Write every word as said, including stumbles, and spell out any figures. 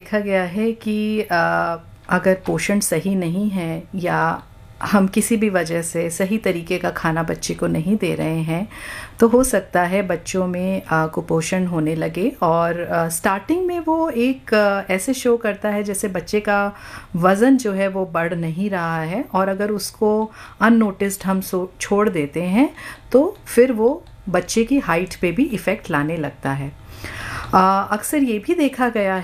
देखा गया है कि अ, अगर पोषण सही नहीं है या हम किसी भी वजह से सही तरीके का खाना बच्चे को नहीं दे रहे हैं तो हो सकता है बच्चों में अ, कुपोषण होने लगे और अ, स्टार्टिंग में वो एक अ, ऐसे शो करता है जैसे बच्चे का वज़न जो है वो बढ़ नहीं रहा है, और अगर उसको अननोटिस्ड हम सो छोड़ देते हैं तो फिर वो बच्चे की हाइट पे भी इफ़ेक्ट लाने लगता है। अ, अक्सर ये भी देखा गया